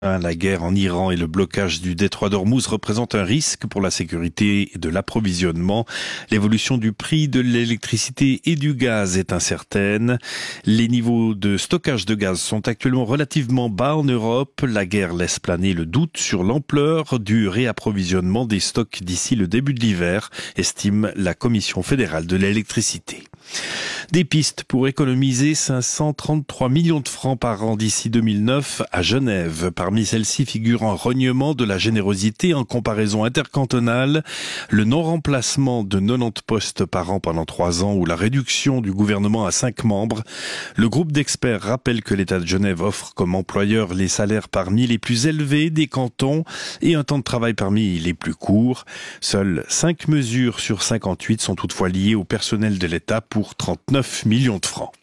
La guerre en Iran et le blocage du détroit d'Ormuz représentent un risque pour la sécurité de l'approvisionnement. L'évolution du prix de l'électricité et du gaz est incertaine. Les niveaux de stockage de gaz sont actuellement relativement bas en Europe. La guerre laisse planer le doute sur l'ampleur du réapprovisionnement des stocks d'ici le début de l'hiver, estime la Commission fédérale de l'électricité. Des pistes pour économiser 533 millions de francs par an d'ici 2009 à Genève. Parmi celles-ci figure un rognement de la générosité en comparaison intercantonale, le non-remplacement de 90 postes par an pendant 3 ans ou la réduction du gouvernement à 5 membres. Le groupe d'experts rappelle que l'État de Genève offre comme employeur les salaires parmi les plus élevés des cantons et un temps de travail parmi les plus courts. Seules 5 mesures sur 58 sont toutefois liées au personnel de l'État pour 39 millions de francs.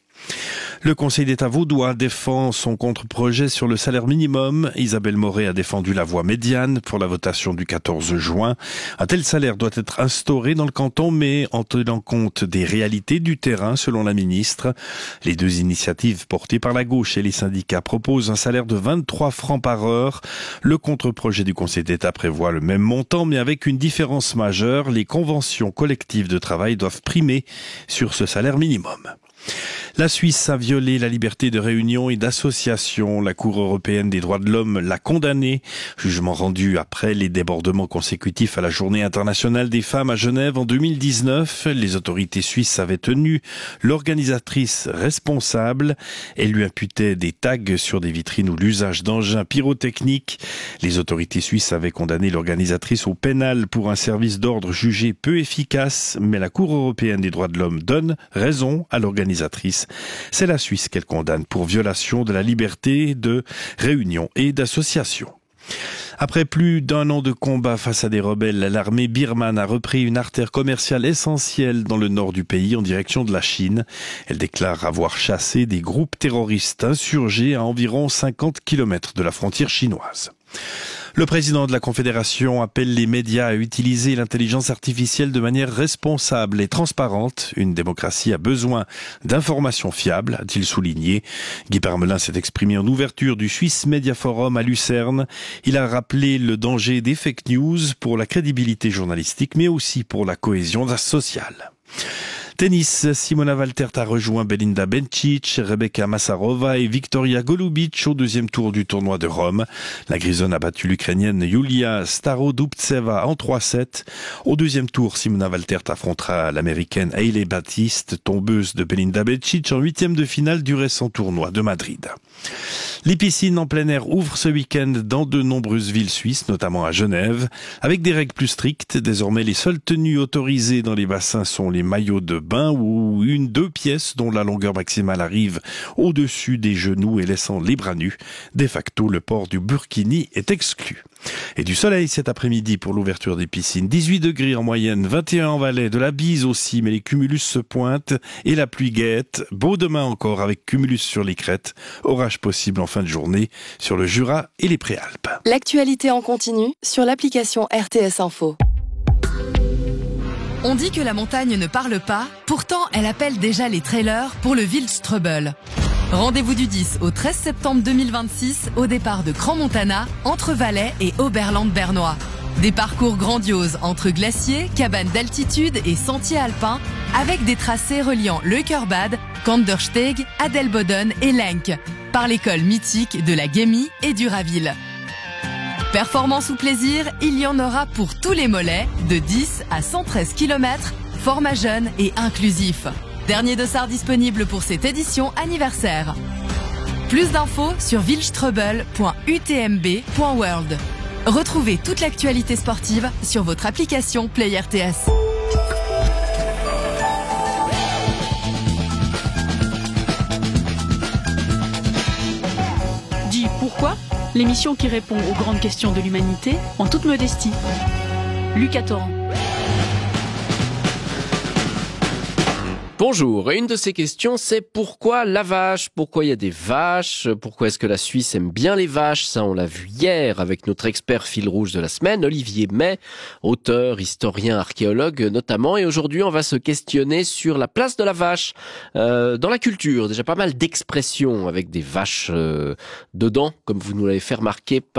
Le Conseil d'État vaudois défend son contre-projet sur le salaire minimum. Isabelle Moret a défendu la voie médiane pour la votation du 14 juin. Un tel salaire doit être instauré dans le canton, mais en tenant compte des réalités du terrain, selon la ministre. Les deux initiatives portées par la gauche et les syndicats proposent un salaire de 23 francs par heure. Le contre-projet du Conseil d'État prévoit le même montant, mais avec une différence majeure. Les conventions collectives de travail doivent primer sur ce salaire minimum. La Suisse a violé la liberté de réunion et d'association. La Cour européenne des droits de l'homme l'a condamné. Jugement rendu après les débordements consécutifs à la Journée internationale des femmes à Genève en 2019. Les autorités suisses avaient tenu l'organisatrice responsable. Elle lui imputait des tags sur des vitrines ou l'usage d'engins pyrotechniques. Les autorités suisses avaient condamné l'organisatrice au pénal pour un service d'ordre jugé peu efficace, mais la Cour européenne des droits de l'homme donne raison à l'organisatrice. C'est la Suisse qu'elle condamne pour violation de la liberté de réunion et d'association. Après plus d'un an de combat face à des rebelles, l'armée birmane a repris une artère commerciale essentielle dans le nord du pays en direction de la Chine. Elle déclare avoir chassé des groupes terroristes insurgés à environ 50 km de la frontière chinoise. Le président de la Confédération appelle les médias à utiliser l'intelligence artificielle de manière responsable et transparente. Une démocratie a besoin d'informations fiables, a-t-il souligné. Guy Parmelin s'est exprimé en ouverture du Swiss Media Forum à Lucerne. Il a rappelé le danger des fake news pour la crédibilité journalistique, mais aussi pour la cohésion sociale. Tennis, Simona Valtert a rejoint Belinda Bencic, Rebecca Massarova et Victoria Golubic au deuxième tour du tournoi de Rome. La Grisonne a battu l'Ukrainienne Yulia Starodubtseva en 3-7. Au deuxième tour, Simona Valtert affrontera l'Américaine Hailey Baptiste, tombeuse de Belinda Bencic en 8e de finale du récent tournoi de Madrid. Les piscines en plein air ouvrent ce week-end dans de nombreuses villes suisses, notamment à Genève. Avec des règles plus strictes, désormais les seules tenues autorisées dans les bassins sont les maillots de bain ou 2 pièces dont la longueur maximale arrive au-dessus des genoux et laissant les bras nus. De facto, le port du burkini est exclu. Et du soleil cet après-midi pour l'ouverture des piscines. 18 degrés en moyenne, 21 en Valais, de la bise aussi, mais les cumulus se pointent et la pluie guette. Beau demain encore avec cumulus sur les crêtes. Orage possible en fin de journée sur le Jura et les Préalpes. L'actualité en continu sur l'application RTS Info. On dit que la montagne ne parle pas, pourtant elle appelle déjà les trailers pour le Wildstrubel. Rendez-vous du 10 au 13 septembre 2026 au départ de Crans-Montana, entre Valais et Oberland-Bernois. Des parcours grandioses entre glaciers, cabanes d'altitude et sentiers alpins avec des tracés reliant Leukerbad, Kandersteg, Adelboden et Lenk par l'école mythique de la Gemmi et du Raville. Performance ou plaisir, il y en aura pour tous les mollets, de 10 à 113 km, format jeune et inclusif. Dernier dossard disponible pour cette édition anniversaire. Plus d'infos sur wildstrubel.utmb.world. Retrouvez toute l'actualité sportive sur votre application Play RTS. Dis pourquoi ? L'émission qui répond aux grandes questions de l'humanité en toute modestie. Lucas Torrent. Bonjour, et une de ces questions, c'est pourquoi la vache? Pourquoi il y a des vaches? Pourquoi est-ce que la Suisse aime bien les vaches? Ça, on l'a vu hier avec notre expert fil rouge de la semaine, Olivier May, auteur, historien, archéologue notamment. Et aujourd'hui, on va se questionner sur la place de la vache dans la culture. Déjà pas mal d'expressions avec des vaches dedans, comme vous nous l'avez fait remarquer.